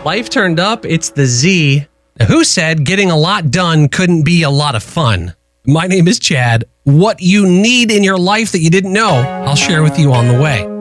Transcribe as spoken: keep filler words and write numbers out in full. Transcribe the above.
Life turned up, it's the Z. Now, who said getting a lot done couldn't be a lot of fun? My name is Chad. What you need in your life that you didn't know, I'll share with you on the way.